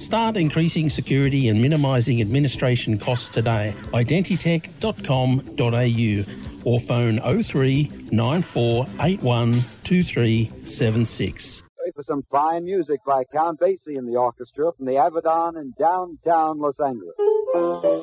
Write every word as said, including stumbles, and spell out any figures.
Start increasing security and minimising administration costs today. identitech dot com dot a u or phone oh three nine four eight one two three seven six. For some fine music by Count Basie and the orchestra from the Avedon in downtown Los Angeles.